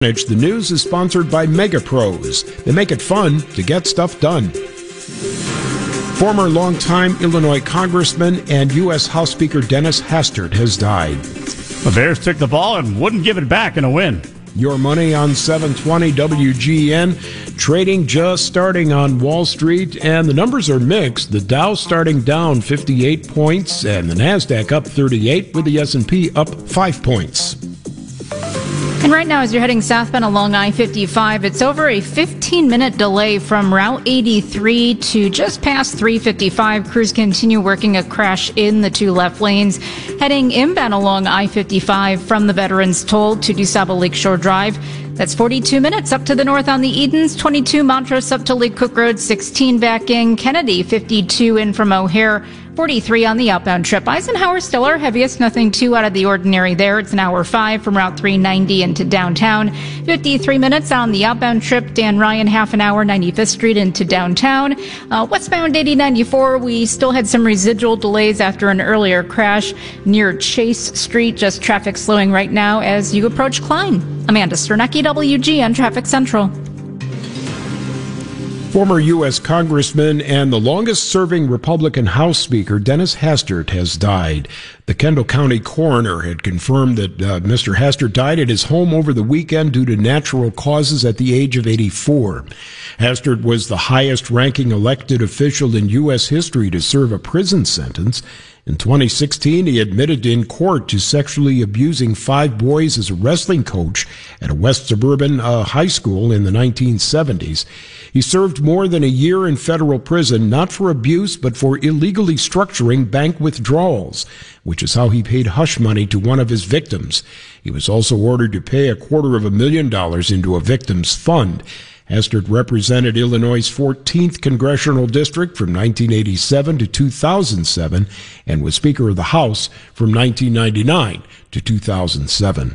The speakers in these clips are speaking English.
The news is sponsored by Mega Pros. They make it fun to get stuff done. Former longtime Illinois Congressman and U.S. House Speaker Dennis Hastert has died. The Bears took the ball and wouldn't give it back in a win. Your money on 720 WGN. Trading just starting on Wall Street, and the numbers are mixed. The Dow starting down 58 points, and the NASDAQ up 38, with the S&P up 5 points. And right now, as you're heading southbound along I-55, it's over a 15-minute delay from Route 83 to just past 355. Crews continue working a crash in the two left lanes. Heading inbound along I-55 from the Veterans Toll to DuSable Lakeshore Drive. That's 42 minutes up to the north on the Edens, 22 Montrose up to Lake Cook Road, 16 back in Kennedy, 52 in from O'Hare, 43 on the outbound trip. Eisenhower still our heaviest, nothing too out of the ordinary there. It's an hour 5 from Route 390 into downtown. 53 minutes on the outbound trip. Dan Ryan, half an hour, 95th Street into downtown. Westbound 8094, we still had some residual delays after an earlier crash near Chase Street. Just traffic slowing right now as you approach Klein. Amanda Sternecki, WGN Traffic Central. Former U.S. Congressman and the longest-serving Republican House Speaker, Dennis Hastert, has died. The Kendall County coroner had confirmed that Mr. Hastert died at his home over the weekend due to natural causes at the age of 84. Hastert was the highest-ranking elected official in U.S. history to serve a prison sentence. In 2016, he admitted in court to sexually abusing 5 boys as a wrestling coach at a West Suburban high school in the 1970s. He served more than a year in federal prison, not for abuse, but for illegally structuring bank withdrawals, which is how he paid hush money to one of his victims. He was also ordered to pay $250,000 into a victim's fund. Hastert represented Illinois' 14th congressional district from 1987 to 2007 and was Speaker of the House from 1999 to 2007.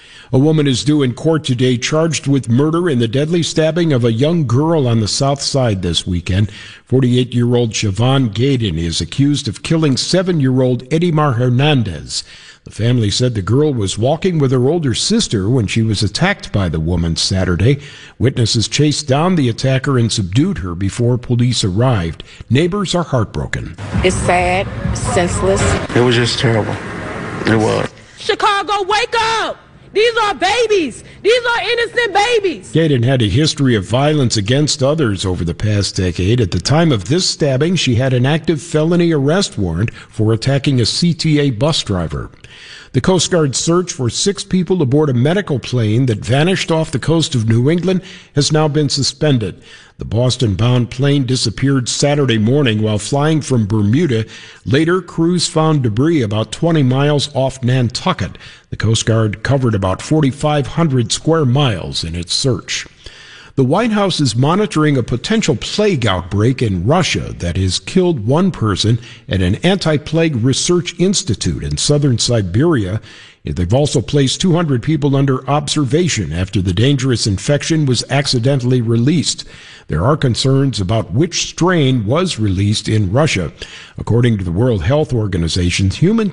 A woman is due in court today charged with murder in the deadly stabbing of a young girl on the south side this weekend. 48-year-old Siobhan Gaydon is accused of killing 7-year-old Edimar Hernandez. The family said the girl was walking with her older sister when she was attacked by the woman Saturday. Witnesses chased down the attacker and subdued her before police arrived. Neighbors are heartbroken. It's sad, senseless. It was just terrible. It was. Chicago, wake up! These are babies. These are innocent babies. Gaydon had a history of violence against others over the past decade. At the time of this stabbing, she had an active felony arrest warrant for attacking a CTA bus driver. The Coast Guard's search for 6 people aboard a medical plane that vanished off the coast of New England has now been suspended. The Boston-bound plane disappeared Saturday morning while flying from Bermuda. Later, crews found debris about 20 miles off Nantucket. The Coast Guard covered about 4,500 square miles in its search. The White House is monitoring a potential plague outbreak in Russia that has killed 1 person at an anti-plague research institute in southern Siberia. They've also placed 200 people under observation after the dangerous infection was accidentally released. There are concerns about which strain was released in Russia. According to the World Health Organization, humans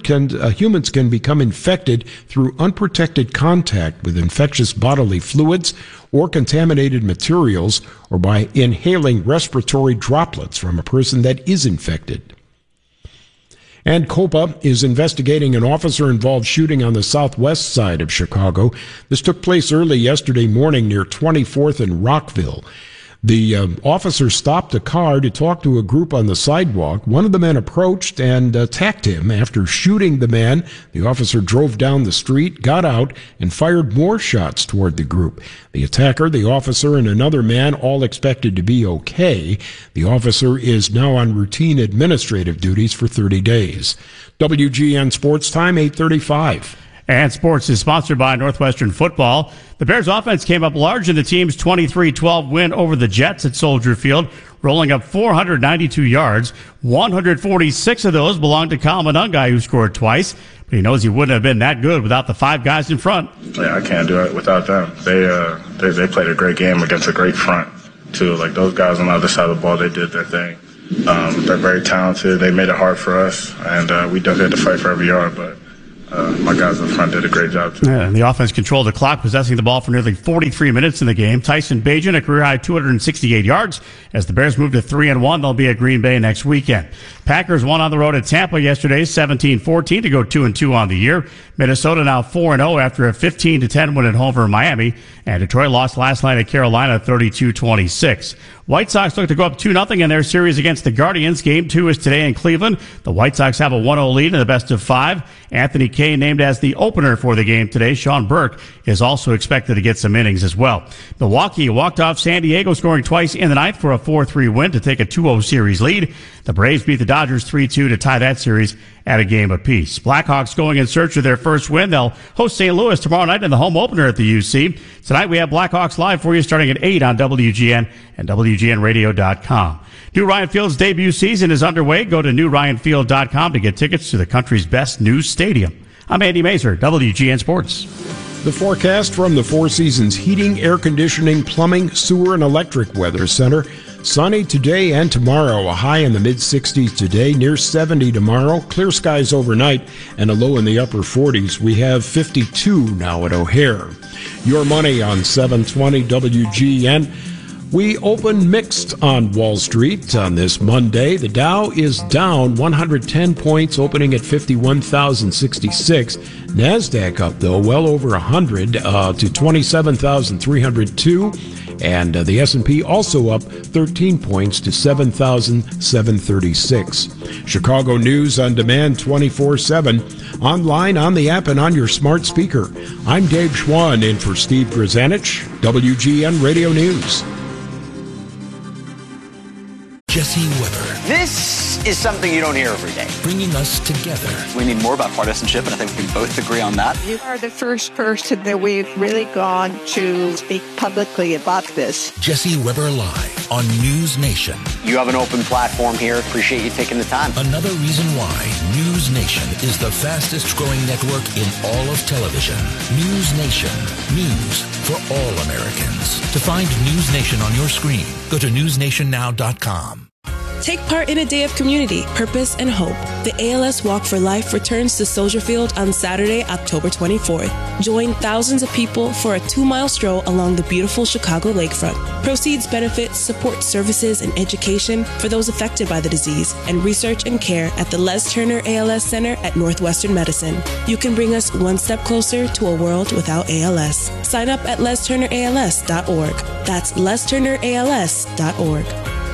can become infected through unprotected contact with infectious bodily fluids or contaminated materials, or by inhaling respiratory droplets from a person that is infected. And COPA is investigating an officer-involved shooting on the southwest side of Chicago. This took place early yesterday morning near 24th and Rockville. The officer stopped a car to talk to a group on the sidewalk. One of the men approached and attacked him. After shooting the man, the officer drove down the street, got out, and fired more shots toward the group. The attacker, the officer, and another man all expected to be okay. The officer is now on routine administrative duties for 30 days. WGN Sports Time, 8:35. And sports is sponsored by Northwestern Football. The Bears offense came up large in the team's 23-12 win over the Jets at Soldier Field, rolling up 492 yards. 146 of those belonged to Kyle Monungai, who scored twice. But he knows he wouldn't have been that good without the 5 guys in front. Yeah, I can't do it without them. They played a great game against a great front, too. Like, those guys on the other side of the ball, they did their thing. They're very talented. They made it hard for us, and we definitely had to fight for every yard, but my guys up front did a great job too. Yeah, and the offense controlled the clock, possessing the ball for nearly 43 minutes in the game. Tyson Bagent, a career-high 268 yards. As the Bears move to 3-1, they'll be at Green Bay next weekend. Packers won on the road at Tampa yesterday, 17-14 to go 2-2 on the year. Minnesota now 4-0 after a 15-10 win at home over Miami. And Detroit lost last night at Carolina 32-26. White Sox look to go up 2-0 in their series against the Guardians. Game 2 is today in Cleveland. The White Sox have a 1-0 lead in the best of 5. Anthony Kay named as the opener for the game today. Sean Burke is also expected to get some innings as well. Milwaukee walked off San Diego, scoring twice in the ninth for a 4-3 win to take a 2-0 series lead. The Braves beat the Dodgers 3-2 to tie that series at a game apiece. Blackhawks going in search of their first win. They'll host St. Louis tomorrow night in the home opener at the UC. Tonight we have Blackhawks live for you starting at 8 on WGN and WGNradio.com. New Ryan Field's debut season is underway. Go to newryanfield.com to get tickets to the country's best new stadium. I'm Andy Mazer, WGN Sports. The forecast from the Four Seasons Heating, Air Conditioning, Plumbing, Sewer, and Electric Weather Center. Sunny today and tomorrow, a high in the mid-60s today, near 70 tomorrow, clear skies overnight, and a low in the upper 40s. We have 52 now at O'Hare. Your money on 720 WGN. We open mixed on Wall Street on this Monday. The Dow is down 110 points, opening at 51,066. NASDAQ up, though, well over 100 to 27,302. And the S&P also up 13 points to 7,736. Chicago News on demand 24/7, online, on the app, and on your smart speaker. I'm Dave Schwann in for Steve Grzanich, WGN Radio News. Jesse Weber. This is something you don't hear every day. Bringing us together. We need more about partisanship, and I think we can both agree on that. You are the first person that we've really gone to speak publicly about this. Jesse Weber Live on News Nation. You have an open platform here. Appreciate you taking the time. Another reason why News Nation is the fastest growing network in all of television. News Nation. News for all Americans. To find News Nation on your screen, go to newsnationnow.com. Take part in a day of community, purpose, and hope. The ALS Walk for Life returns to Soldier Field on Saturday, October 24th. Join thousands of people for a 2-mile stroll along the beautiful Chicago lakefront. Proceeds benefit support services and education for those affected by the disease and research and care at the Les Turner ALS Center at Northwestern Medicine. You can bring us one step closer to a world without ALS. Sign up at lesturnерals.org. That's lesturnerals.org.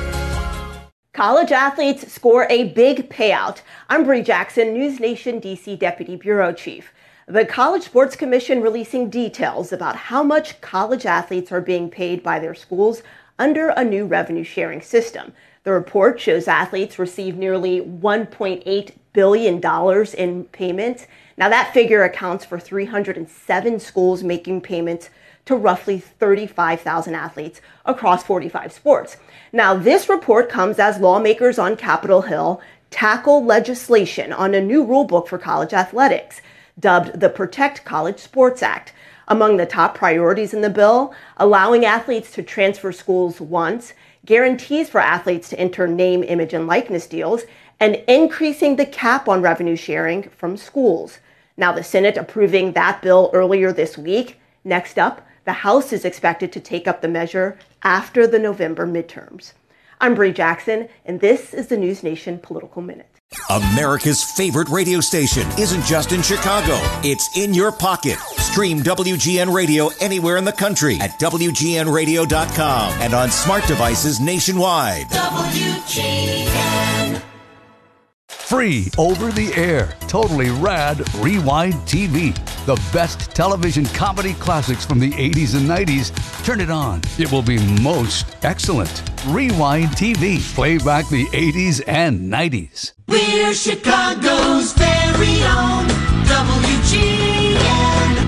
College athletes score a big payout. I'm Bree Jackson, News Nation DC Deputy Bureau Chief. The College Sports Commission releasing details about how much college athletes are being paid by their schools under a new revenue sharing system. The report shows athletes receive nearly $1.8 billion in payments. Now that figure accounts for 307 schools making payments to roughly 35,000 athletes across 45 sports. Now, this report comes as lawmakers on Capitol Hill tackle legislation on a new rulebook for college athletics, dubbed the Protect College Sports Act. Among the top priorities in the bill, allowing athletes to transfer schools once, guarantees for athletes to enter name, image, and likeness deals, and increasing the cap on revenue sharing from schools. Now, the Senate approving that bill earlier this week. Next up, the House is expected to take up the measure after the November midterms. I'm Bree Jackson, and this is the News Nation Political Minute. America's favorite radio station isn't just in Chicago. It's in your pocket. Stream WGN Radio anywhere in the country at WGNradio.com and on smart devices nationwide. WGN. Free over the air, totally rad Rewind TV. The best television comedy classics from the 80s and 90s. Turn it on. It will be most excellent. Rewind TV. Play back the 80s and 90s. We're Chicago's very own WGN.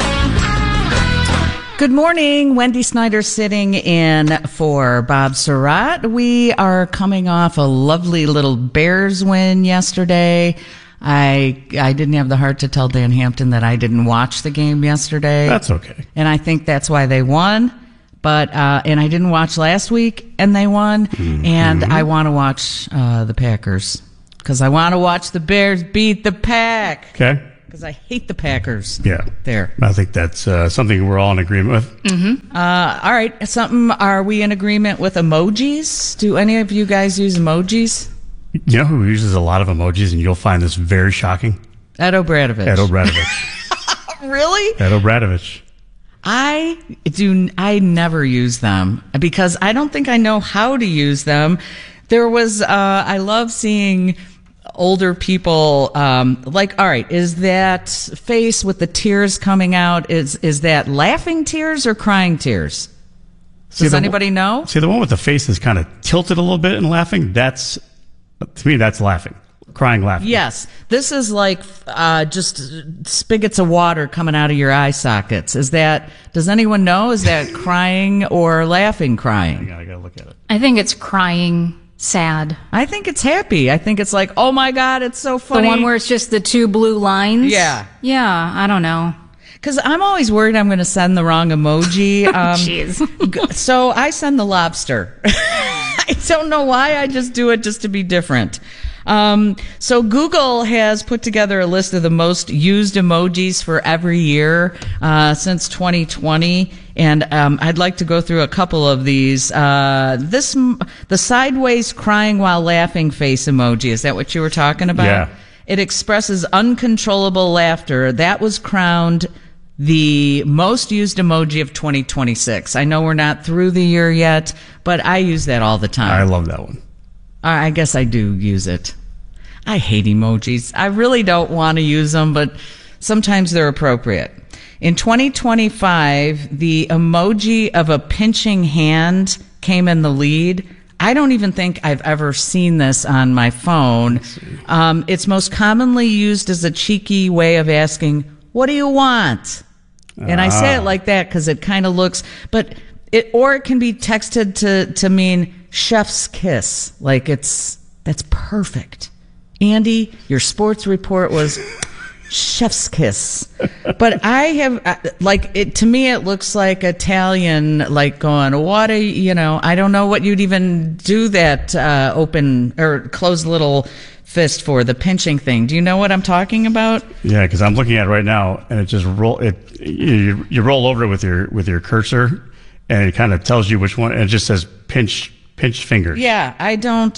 Good morning. Wendy Snyder sitting in for Bob Surratt. We are coming off a lovely little Bears win yesterday. I didn't have the heart to tell Dan Hampton that I didn't watch the game yesterday. That's okay. And I think that's why they won. But and I didn't watch last week, and they won. Mm-hmm. And I want to watch the Packers because I want to watch the Bears beat the Pack. Okay. Because I hate the Packers. Yeah. There. I think that's something we're all in agreement with. Mm-hmm. All right. Are we in agreement with emojis? Do any of you guys use emojis? You know who uses a lot of emojis, and you'll find this very shocking? Ed O'Bradovich. Really? Ed O'Bradovich. I never use them because I don't think I know how to use them. There was, I love seeing older people, all right, is that face with the tears coming out, is that laughing tears or crying tears? Does anybody know? See, the one with the face is kind of tilted a little bit and laughing, to me, that's laughing. Crying laughing. Yes. This is like just spigots of water coming out of your eye sockets. Does anyone know? Is that crying or laughing crying? I gotta look at it. I think it's crying sad. I think it's happy. I think it's like, oh my God, it's so funny. The one where it's just the two blue lines? Yeah. Yeah, I don't know. Because I'm always worried I'm going to send the wrong emoji. Jeez. So I send the lobster. I don't know why. I just do it just to be different. So Google has put together a list of the most used emojis for every year since 2020, and I'd like to go through a couple of these. The sideways crying while laughing face emoji, is that what you were talking about? Yeah. It expresses uncontrollable laughter. That was crowned the most used emoji of 2026. I know we're not through the year yet, but I use that all the time. I love that one. I guess I do use it. I hate emojis. I really don't want to use them, but sometimes they're appropriate. In 2025, the emoji of a pinching hand came in the lead. I don't even think I've ever seen this on my phone. It's most commonly used as a cheeky way of asking, what do you want? And I say it like that because it kind of looks, but it can be texted to mean chef's kiss. Like that's perfect. Andy, your sports report was chef's kiss. But I have, to me it looks like Italian, like going, I don't know what you'd even do that open or closed little fist for, the pinching thing. Do you know what I'm talking about? Yeah, because I'm looking at it right now, and it just you roll over it with your cursor, and it kind of tells you which one, and it just says pinch fingers. Yeah, I don't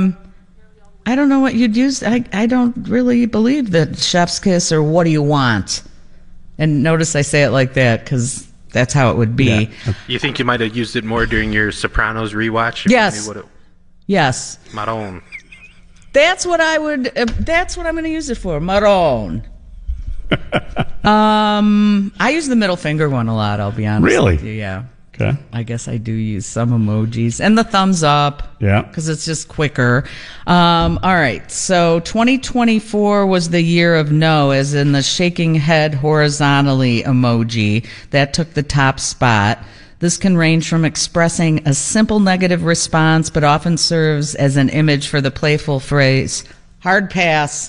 know what you'd use. I don't really believe that chef's kiss or what do you want. And notice I say it like that because that's how it would be. Yeah. You think you might have used it more during your Sopranos rewatch? Yes. Yes. Maroon. That's what I'm going to use it for. Maroon. I use the middle finger one a lot, I'll be honest with you. Yeah. Okay. I guess I do use some emojis. And the thumbs up. Yeah. Because it's just quicker. All right. So 2024 was the year of no, as in the shaking head horizontally emoji. That took the top spot. This can range from expressing a simple negative response, but often serves as an image for the playful phrase, hard pass.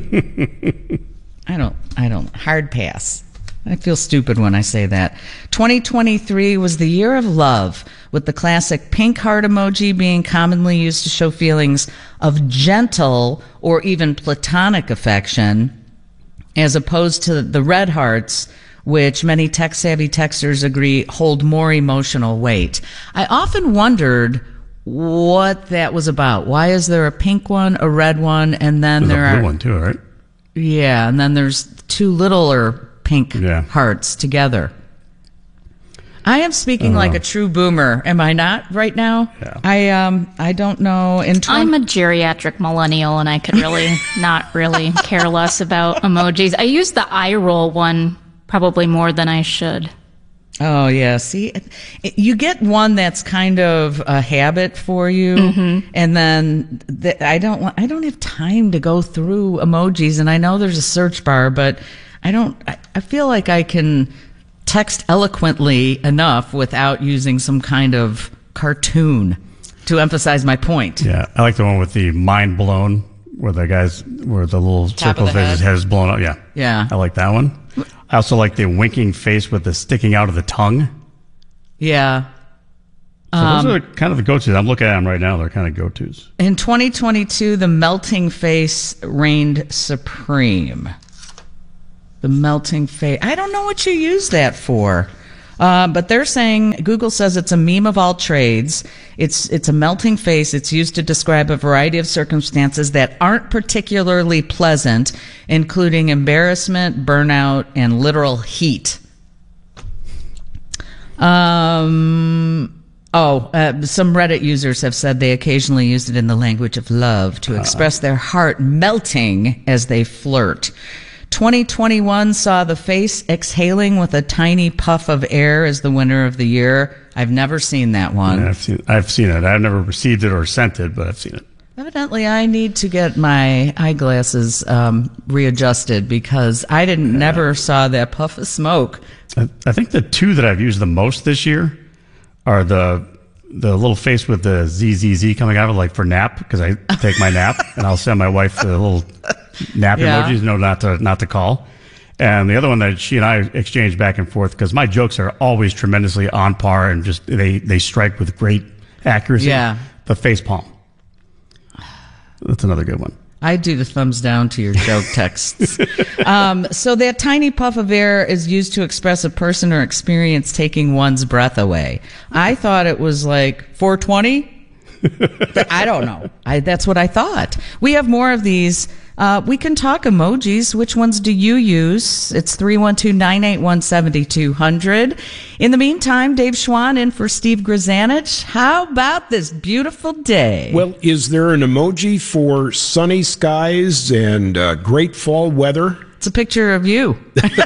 Hard pass. I feel stupid when I say that. 2023 was the year of love, with the classic pink heart emoji being commonly used to show feelings of gentle or even platonic affection, as opposed to the red hearts, which many tech-savvy texters agree hold more emotional weight. I often wondered what that was about. Why is there a pink one, a red one, and then there's a blue one too, right? Yeah, and then there's two littler pink hearts together. I am speaking like a true boomer, am I not right now? Yeah. I don't know. I'm a geriatric millennial, and I could really not really care less about emojis. I use the eye roll one probably more than I should. Oh, yeah. See, you get one that's kind of a habit for you, and then I don't have time to go through emojis, and I know there's a search bar, but I feel like I can text eloquently enough without using some kind of cartoon to emphasize my point. Yeah, I like the one with the mind blown, where the little circle face, his head is blown up. Yeah. Yeah. I like that one. I also like the winking face with the sticking out of the tongue. Yeah. So those are kind of the go-tos. I'm looking at them right now. They're kind of go-tos. In 2022, the melting face reigned supreme. The melting face. I don't know what you use that for. But they're saying, Google says it's a meme of all trades. It's a melting face. It's used to describe a variety of circumstances that aren't particularly pleasant, including embarrassment, burnout, and literal heat. Some Reddit users have said they occasionally used it in the language of love to express their heart melting as they flirt. 2021 saw the face exhaling with a tiny puff of air as the winner of the year. I've never seen that one. Yeah, I've seen it. I've never received it or sent it, but I've seen it. Evidently, I need to get my eyeglasses readjusted because I never saw that puff of smoke. I think the two that I've used the most this year are the little face with the ZZZ coming out of it, like for nap, because I take my nap and I'll send my wife the little nap emojis, not to call. And the other one that she and I exchange back and forth, because my jokes are always tremendously on par and just they strike with great accuracy. Yeah. The face palm. That's another good one. I do the thumbs down to your joke texts. So that tiny puff of air is used to express a person or experience taking one's breath away. I thought it was like 420. I don't know. That's what I thought. We have more of these. We can talk emojis. Which ones do you use? It's 312-981-7200. In the meantime, Dave Schwann in for Steve Grzanich. How about this beautiful day? Well, is there an emoji for sunny skies and great fall weather? It's a picture of you.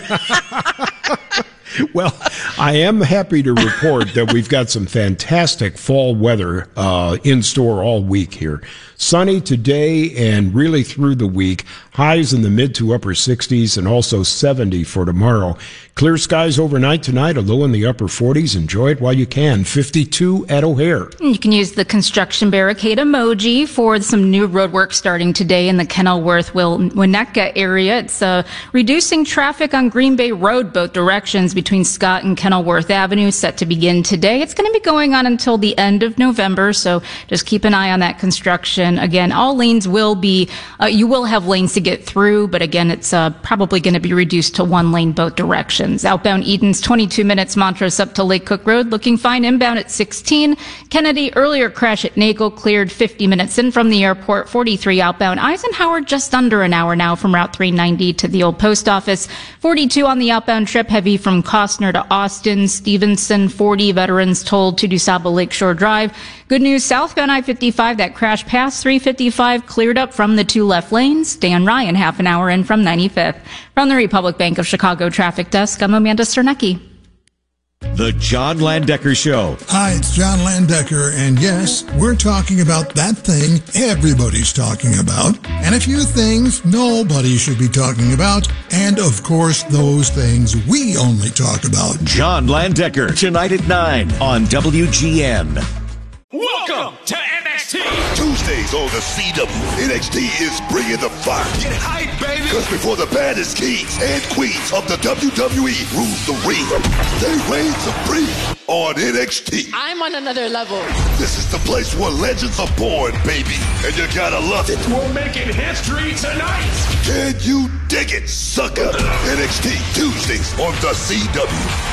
Well, I am happy to report that we've got some fantastic fall weather in store all week here. Sunny today and really through the week. Highs in the mid to upper 60s and also 70 for tomorrow. Clear skies overnight tonight, a low in the upper 40s. Enjoy it while you can. 52 at O'Hare. You can use the construction barricade emoji for some new road work starting today in the Kenilworth-Winnetka area. It's reducing traffic on Green Bay Road, both directions between Scott and Kenilworth Avenue, set to begin today. It's going to be going on until the end of November, so just keep an eye on that construction. Again, all lanes will be, you will have lanes to get through, but again, it's probably going to be reduced to one lane both directions. Outbound Edens, 22 minutes, Montrose up to Lake Cook Road, looking fine. Inbound at 16. Kennedy, earlier crash at Nagle, cleared 50 minutes in from the airport. 43 outbound. Eisenhower, just under an hour now from Route 390 to the old post office. 42 on the outbound trip, heavy from Costner to Austin. Stevenson, 40 veterans told to DuSable Lakeshore Drive. Good news, southbound I-55, that crash past 355, cleared up from the two left lanes. Dan Ryan, half an hour in from 95th. From the Republic Bank of Chicago Traffic Desk, I'm Amanda Sternecki. The John Landecker Show. Hi, it's John Landecker, and yes, we're talking about that thing everybody's talking about, and a few things nobody should be talking about, and of course, those things we only talk about. John Landecker, tonight at 9 on WGN. Welcome to NXT. Tuesdays on the CW. NXT is bringing the fire. Get hype, baby. Because before the baddest kings and queens of the WWE rules the ring, they reign supreme on NXT. I'm on another level. This is the place where legends are born, baby. And you gotta love it. We're making history tonight. Can you dig it, sucker? NXT Tuesdays on the CW.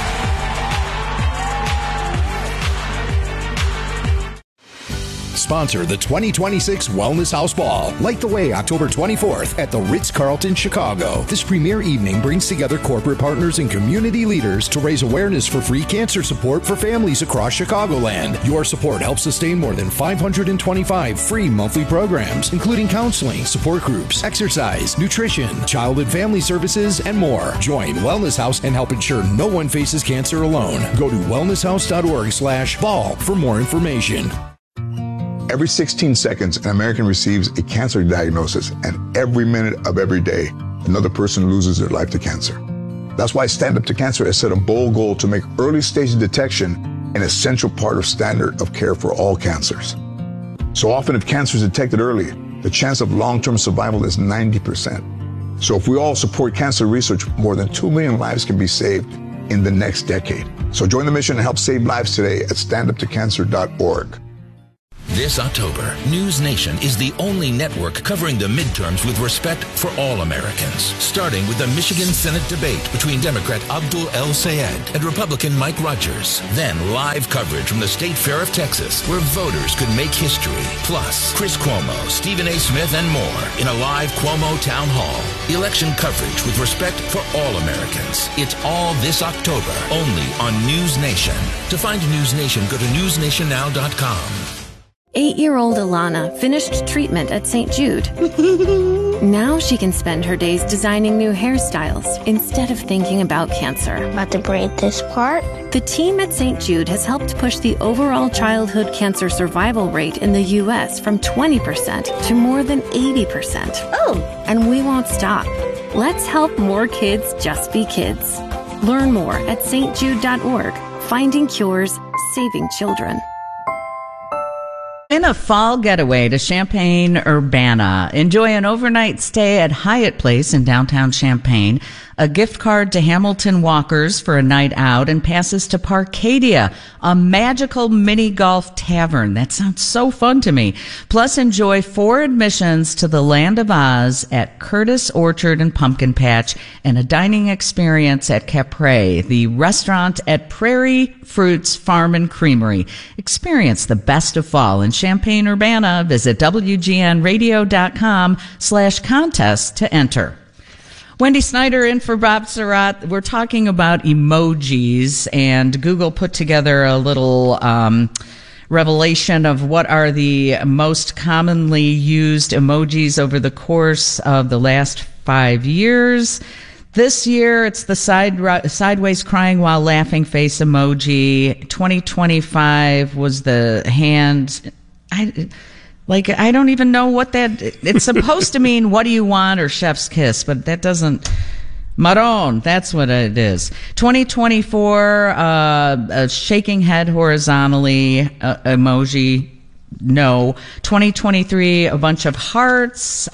Sponsor the 2026 Wellness House Ball. Light the way October 24th at the Ritz-Carlton, Chicago. This premier evening brings together corporate partners and community leaders to raise awareness for free cancer support for families across Chicagoland. Your support helps sustain more than 525 free monthly programs, including counseling, support groups, exercise, nutrition, child and family services, and more. Join Wellness House and help ensure no one faces cancer alone. Go to wellnesshouse.org/ball for more information. Every 16 seconds, an American receives a cancer diagnosis, and every minute of every day, another person loses their life to cancer. That's why Stand Up to Cancer has set a bold goal to make early stage detection an essential part of standard of care for all cancers. So often, if cancer is detected early, the chance of long-term survival is 90%. So if we all support cancer research, more than 2 million lives can be saved in the next decade. So join the mission and help save lives today at standuptocancer.org. This October, News Nation is the only network covering the midterms with respect for all Americans, starting with the Michigan Senate debate between Democrat Abdul El-Sayed and Republican Mike Rogers. Then live coverage from the State Fair of Texas, where voters could make history. Plus, Chris Cuomo, Stephen A. Smith, and more in a live Cuomo Town Hall. Election coverage with respect for all Americans. It's all this October, only on News Nation. To find News Nation, go to newsnationnow.com. 8-year-old Alana finished treatment at St. Jude. Now she can spend her days designing new hairstyles instead of thinking about cancer. About to braid this part? The team at St. Jude has helped push the overall childhood cancer survival rate in the U.S. from 20% to more than 80%. Oh! And we won't stop. Let's help more kids just be kids. Learn more at stjude.org. Finding cures, saving children. In a fall getaway to Champaign-Urbana, enjoy an overnight stay at Hyatt Place in downtown Champaign, a gift card to Hamilton Walkers for a night out, and passes to Parkadia, a magical mini golf tavern. That sounds so fun to me. Plus, enjoy 4 admissions to the Land of Oz at Curtis Orchard and Pumpkin Patch, and a dining experience at Capre, the restaurant at Prairie Fruits Farm and Creamery. Experience the best of fall in Champaign-Urbana. Visit WGNradio.com/contest to enter. Wendy Snyder in for Bob Surratt. We're talking about emojis, and Google put together a little revelation of what are the most commonly used emojis over the course of the last 5 years. This year, it's the sideways crying while laughing face emoji. 2025 was the hand. I don't even know what that, it's supposed to mean what do you want or chef's kiss, but that doesn't, marron, that's what it is. 2024, a shaking head horizontally emoji, no. 2023, a bunch of hearts.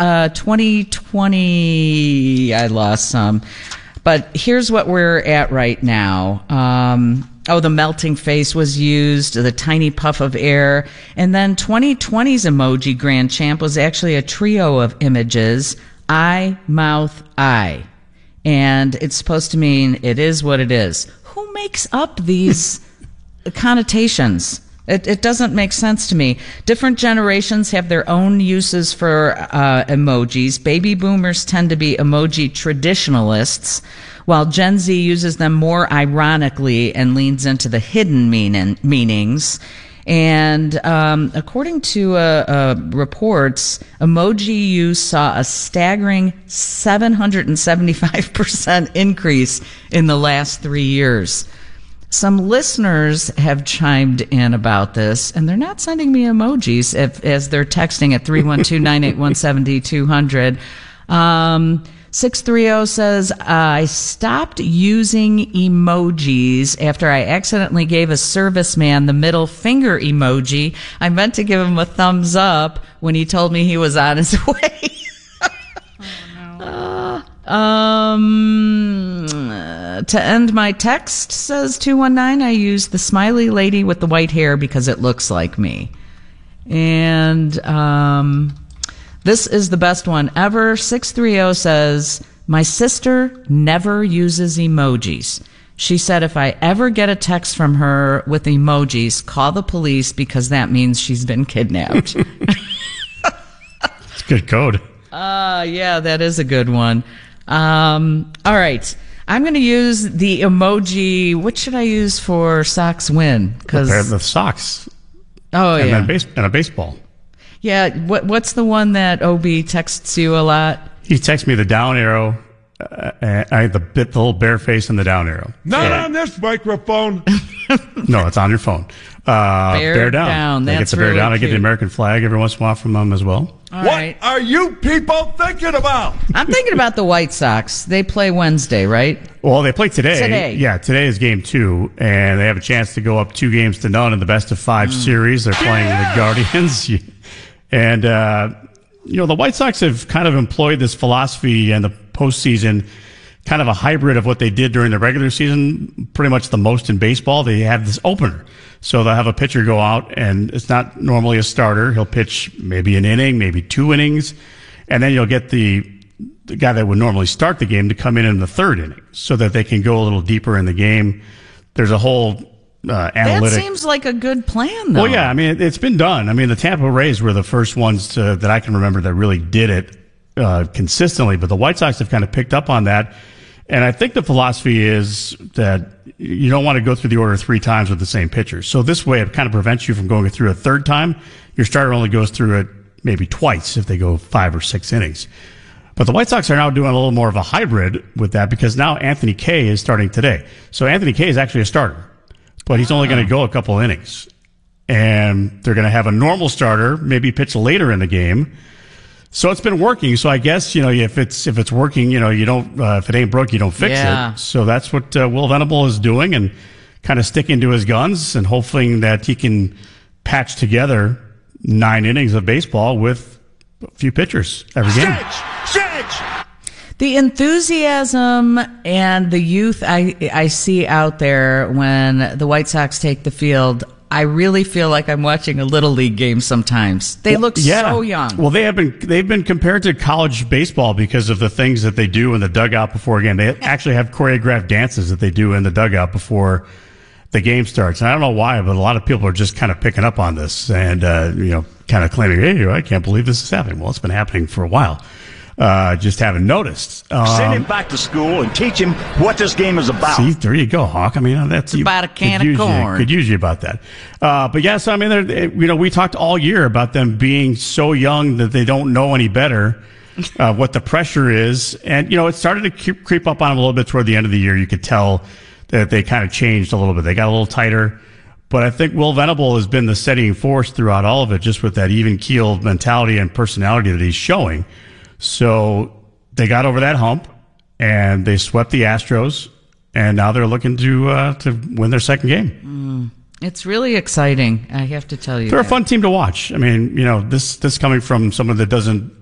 2020, I lost some. But here's what we're at right now. The melting face was used, the tiny puff of air. And then 2020's emoji grand champ was actually a trio of images, eye, mouth, eye. And it's supposed to mean it is what it is. Who makes up these connotations? It doesn't make sense to me. Different generations have their own uses for emojis. Baby boomers tend to be emoji traditionalists, while Gen Z uses them more ironically and leans into the hidden meanings. And according to reports, emoji use saw a staggering 775% increase in the last 3 years. Some listeners have chimed in about this, and they're not sending me emojis as they're texting at 312-981-7200. 630 says, I stopped using emojis after I accidentally gave a serviceman the middle finger emoji. I meant to give him a thumbs up when he told me he was on his way. To end my text, says 219, I use the smiley lady with the white hair because it looks like me. And this is the best one ever. 630 says, my sister never uses emojis. She said if I ever get a text from her with emojis, call the police because that means she's been kidnapped. It's good code. Yeah, that is a good one. All right. I'm going to use the emoji. What should I use for Sox win? The socks. Oh, and yeah. And a baseball. Yeah. What's the one that OB texts you a lot? He texts me the down arrow, the little bear face and the down arrow. Not on this microphone. No, it's on your phone. Bear down. That's I get the bear really down. cute. I get the American flag every once in a while from them as well. All what right. are you people thinking about? I'm thinking about the White Sox. They play Wednesday, right? Well, they play today. Today. Yeah, today is game 2, and they have a chance to go up 2-0 in the best of 5 series. They're playing the Guardians. And, the White Sox have kind of employed this philosophy in the postseason, kind of a hybrid of what they did during the regular season, pretty much the most in baseball. They have this opener. So they'll have a pitcher go out, and it's not normally a starter. He'll pitch maybe an inning, maybe 2 innings, and then you'll get the guy that would normally start the game to come in the 3rd inning so that they can go a little deeper in the game. There's a whole analytic. That seems like a good plan, though. Well, yeah, I mean, it's been done. I mean, the Tampa Rays were the first ones that I can remember that really did it consistently, but the White Sox have kind of picked up on that. And I think the philosophy is that you don't want to go through the order 3 times with the same pitcher. So this way, it kind of prevents you from going through a 3rd time. Your starter only goes through it maybe twice if they go 5 or 6 innings. But the White Sox are now doing a little more of a hybrid with that because now Anthony Kay is starting today. So Anthony Kay is actually a starter, but he's only going to go a couple innings. And they're going to have a normal starter, maybe pitch later in the game. So it's been working. So I guess, if it's working, you don't, if it ain't broke, you don't fix it. So that's what Will Venable is doing and kind of sticking to his guns and hoping that he can patch together 9 innings of baseball with a few pitchers every game. Stretch! The enthusiasm and the youth I see out there when the White Sox take the field, I really feel like I'm watching a Little League game sometimes. They look so young. Well, they've been compared to college baseball because of the things that they do in the dugout before a game. They actually have choreographed dances that they do in the dugout before the game starts. And I don't know why, but a lot of people are just kind of picking up on this and, kind of claiming, hey, I can't believe this is happening. Well, it's been happening for a while. Just haven't noticed. Send him back to school and teach him what this game is about. See, there you go, Hawk. I mean, that's about a can of corn. Could use you about that. But yes, I mean, we talked all year about them being so young that they don't know any better. What the pressure is, and it started to creep up on them a little bit toward the end of the year. You could tell that they kind of changed a little bit. They got a little tighter. But I think Will Venable has been the steadying force throughout all of it, just with that even-keeled mentality and personality that he's showing. So they got over that hump, and they swept the Astros, and now they're looking to win their 2nd game. It's really exciting, I have to tell you. They're a fun team to watch. I mean, this coming from someone that doesn't,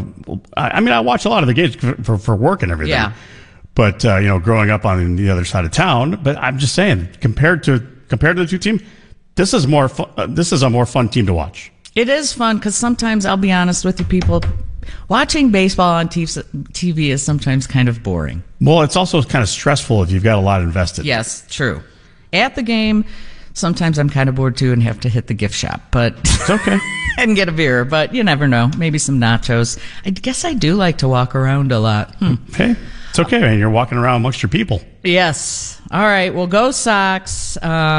I watch a lot of the games for work and everything. Yeah. But, growing up on the other side of town, but I'm just saying, compared to the 2 teams, this is more fun. This is a more fun team to watch. It is fun because sometimes, I'll be honest with you, people, watching baseball on TV is sometimes kind of boring. Well, it's also kind of stressful if you've got a lot invested. Yes, true. At the game, sometimes I'm kind of bored too and have to hit the gift shop, but it's okay. And get a beer, but you never know. Maybe some nachos. I guess I do like to walk around a lot. Okay. It's okay, man. You're walking around amongst your people. Yes. All right. Well, go Sox.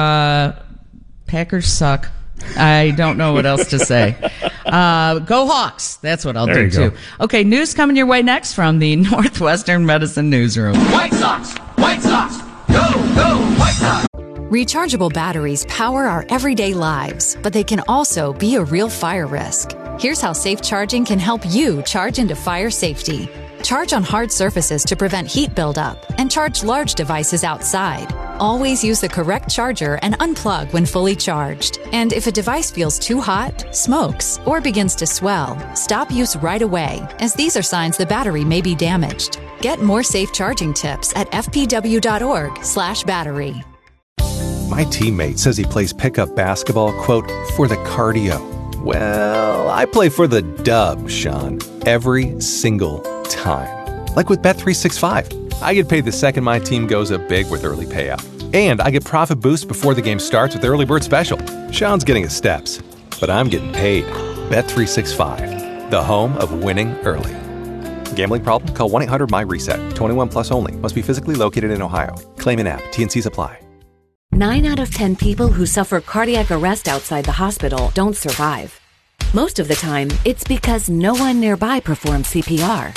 Packers suck. I don't know what else to say. Go Hawks. That's what I'll do, too. Go. Okay, news coming your way next from the Northwestern Medicine Newsroom. White Sox! White Sox! Go, White Sox! Rechargeable batteries power our everyday lives, but they can also be a real fire risk. Here's how safe charging can help you charge into fire safety. Charge on hard surfaces to prevent heat buildup, and charge large devices outside. Always use the correct charger and unplug when fully charged. And if a device feels too hot, smokes, or begins to swell, stop use right away, as these are signs the battery may be damaged. Get more safe charging tips at fpw.org/battery. My teammate says he plays pickup basketball, quote, for the cardio. Well, I play for the dub, Sean, every single time. Like with Bet365. I get paid the second my team goes up big with early payout. And I get profit boost before the game starts with Early Bird Special. Sean's getting his steps, but I'm getting paid. Bet365, the home of winning early. Gambling problem? Call 1-800-MY-RESET. 21 plus only. Must be physically located in Ohio. Claim in app. T&Cs apply. 9 out of 10 people who suffer cardiac arrest outside the hospital don't survive. Most of the time, it's because no one nearby performs CPR.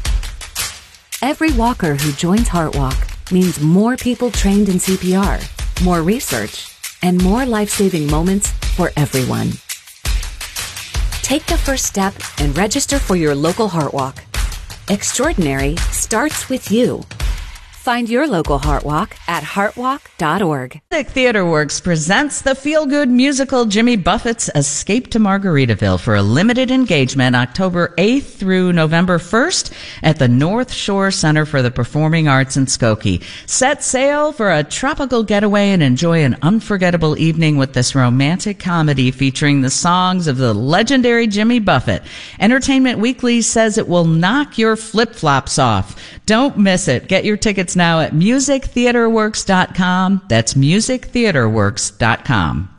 Every walker who joins HeartWalk means more people trained in CPR, more research, and more life-saving moments for everyone. Take the first step and register for your local HeartWalk. Extraordinary starts with you. Find your local Heart Walk at heartwalk.org. Music Theater Works presents the feel-good musical Jimmy Buffett's Escape to Margaritaville for a limited engagement October 8th through November 1st at the North Shore Center for the Performing Arts in Skokie. Set sail for a tropical getaway and enjoy an unforgettable evening with this romantic comedy featuring the songs of the legendary Jimmy Buffett. Entertainment Weekly says it will knock your flip-flops off. Don't miss it. Get your tickets now at musictheaterworks.com. That's musictheaterworks.com.